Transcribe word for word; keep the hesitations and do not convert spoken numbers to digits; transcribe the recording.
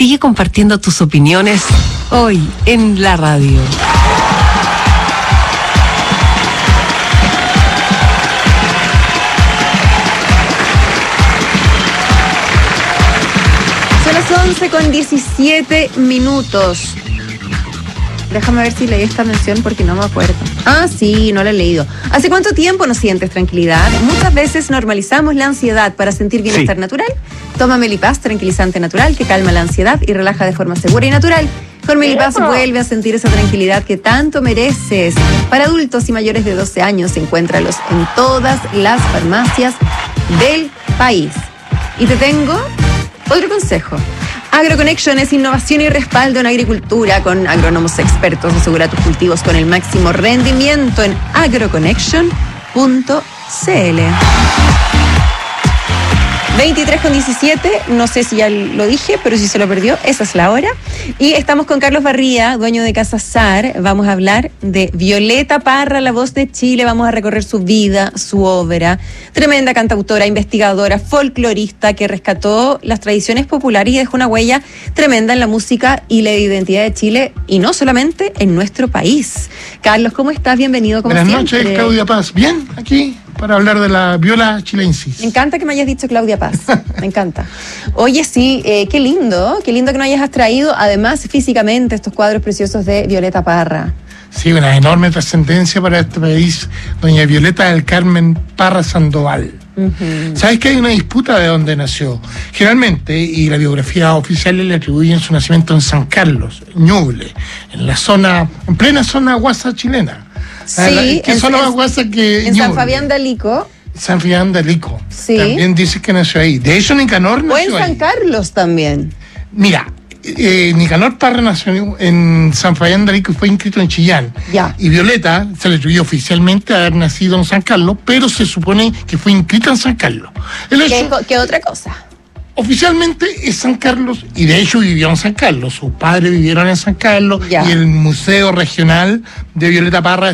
sigue compartiendo tus opiniones hoy en la radio. Son las once con diecisiete minutos. Déjame ver si leí esta mención porque no me acuerdo. Ah, sí, no la he leído. ¿Hace cuánto tiempo no sientes tranquilidad? Muchas veces normalizamos la ansiedad para sentir bienestar sí. natural. Toma Melipaz, tranquilizante natural que calma la ansiedad y relaja de forma segura y natural. Con Melipaz vuelve a sentir esa tranquilidad que tanto mereces. Para adultos y mayores de doce años, encuéntralos en todas las farmacias del país. Y te tengo otro consejo. AgroConnection es innovación y respaldo en agricultura con agrónomos expertos. Asegura tus cultivos con el máximo rendimiento en agroconnection punto c l. veintitrés con diecisiete, no sé si ya lo dije, pero si se lo perdió, esa es la hora. Y estamos con Carlos Barría, dueño de Casa Sar. Vamos a hablar de Violeta Parra, la voz de Chile. Vamos a recorrer su vida, su obra. Tremenda cantautora, investigadora, folclorista que rescató las tradiciones populares y dejó una huella tremenda en la música y la identidad de Chile, y no solamente en nuestro país. Carlos, ¿cómo estás? Bienvenido, como Buenas siempre. noches, Claudia Paz. Bien, aquí para hablar de la viola chilensis. Me encanta que me hayas dicho Claudia Paz, me encanta. Oye, sí, eh, qué lindo, qué lindo que nos hayas traído, además, físicamente, estos cuadros preciosos de Violeta Parra. Sí, una enorme trascendencia para este país, doña Violeta del Carmen Parra Sandoval. Uh-huh. ¿Sabes que hay una disputa de dónde nació? Generalmente, y la biografía oficial le atribuyen su nacimiento en San Carlos, Ñuble, en la zona, en plena zona guasa chilena. Sí, ¿Qué zona más guasa que en San Fabián de Alico? San Fabián de Alico. Sí. También dice que nació ahí. De hecho, Nicanor nació ahí. O en San Carlos también. Mira, eh, Nicanor Parra nació en San Fabián de Alico y fue inscrito en Chillán. Ya. Y Violeta se le atribuyó oficialmente haber nacido en San Carlos, pero se supone que fue inscrita en San Carlos. El hecho, ¿Qué, ¿Qué otra cosa? Oficialmente es San Carlos, y de hecho vivió en San Carlos. Sus padres vivieron en San Carlos, ya. Y el Museo Regional de Violeta Parra